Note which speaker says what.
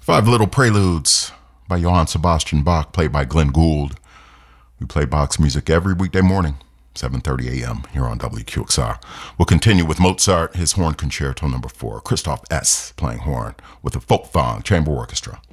Speaker 1: Five Little Preludes by Johann Sebastian Bach, played by Glenn Gould. We play Bach's music every weekday morning, 7:30 a.m. here on WQXR. We'll continue with Mozart, his Horn Concerto No. 4, Christoph S. playing horn with the Folkvang Chamber Orchestra.